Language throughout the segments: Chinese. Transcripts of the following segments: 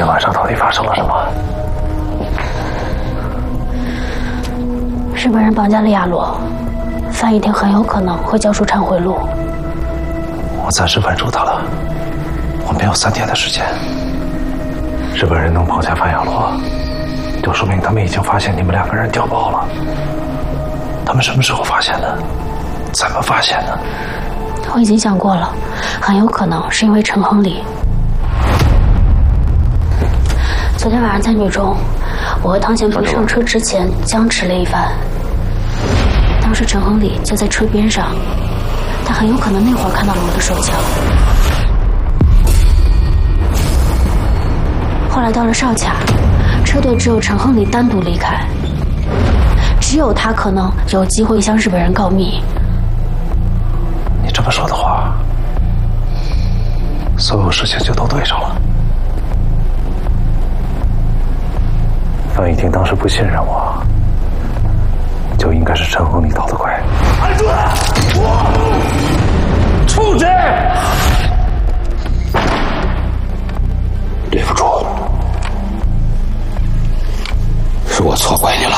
天晚上到底发生了什么？ 日本人绑架了亚罗，范一天很有可能会交出忏悔录。 我暂时稳住他了，我们有3天的时间。日本人能绑架范亚罗，就说明他们已经发现你们2个人调包了。他们什么时候发现的？怎么发现的？ 我已经想过了，很有可能是因为陈亨利。昨天晚上在女中，我和汤贤平上车之前僵持了一番。当时陈亨利就在车边上，他很有可能那会儿看到了我的手枪。后来到了哨卡，车队只有陈亨利单独离开，只有他可能有机会向日本人告密。 你这么说的话，所有事情就都对上了。范一婷当时不信任我，就应该是陈亨利捣的鬼。 按住他！畜生！ 对不住，是我错怪你了。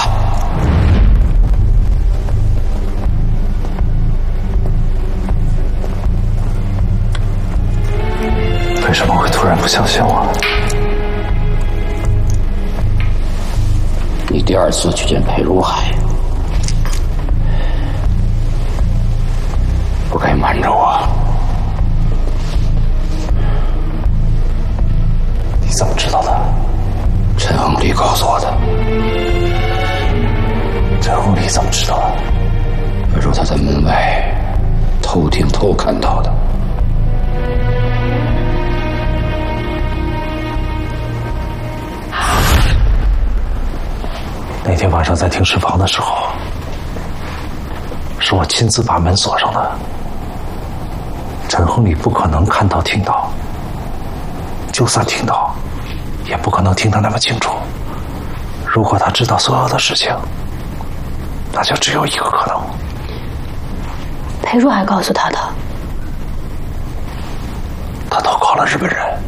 为什么会突然不相信我？ 你第2次去见裴如海，不该瞒着我。 你怎么知道的？ 陈亨利告诉我的。 陈亨利怎么知道的？ 他说他在门外偷听偷看到的。 那天晚上在停尸房的时候，是我亲自把门锁上的。陈亨利不可能看到听到，就算听到，也不可能听得那么清楚。如果他知道所有的事情，那就只有一个可能。 裴如海告诉他的。 他投靠了日本人。